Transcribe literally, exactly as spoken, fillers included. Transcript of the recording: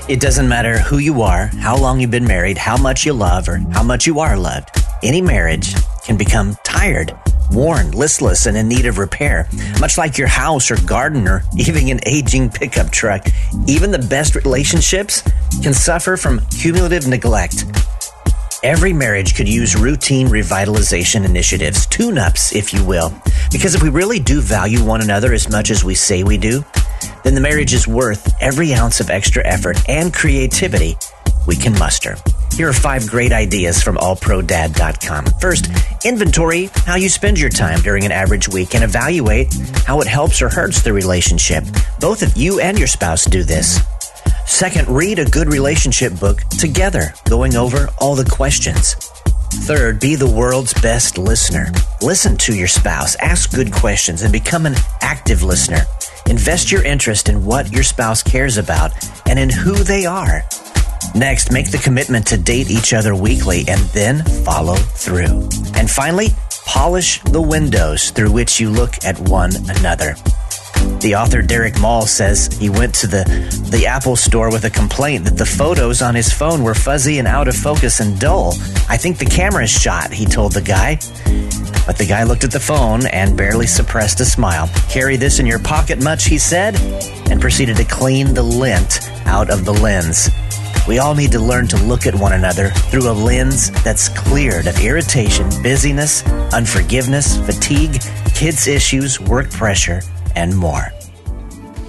It doesn't matter who you are, how long you've been married, how much you love, or how much you are loved. Any marriage can become tired, worn, listless, and in need of repair. Much like your house or garden or even an aging pickup truck, even the best relationships can suffer from cumulative neglect. Every marriage could use routine revitalization initiatives, tune-ups, if you will. Because if we really do value one another as much as we say we do, then the marriage is worth every ounce of extra effort and creativity we can muster. Here are five great ideas from all pro dad dot com. First, inventory how you spend your time during an average week and evaluate how it helps or hurts the relationship. Both of you and your spouse do this. Second, read a good relationship book together, going over all the questions. Third, be the world's best listener. Listen to your spouse, ask good questions, and become an active listener. Invest your interest in what your spouse cares about and in who they are. Next, make the commitment to date each other weekly and then follow through. And finally, polish the windows through which you look at one another. The author Derek Mall says he went to the, the Apple store with a complaint that the photos on his phone were fuzzy and out of focus and dull. I think the camera's shot, he told the guy. But the guy looked at the phone and barely suppressed a smile. Carry this in your pocket much, he said, and proceeded to clean the lint out of the lens. We all need to learn to look at one another through a lens that's cleared of irritation, busyness, unforgiveness, fatigue, kids' issues, work pressure, and more.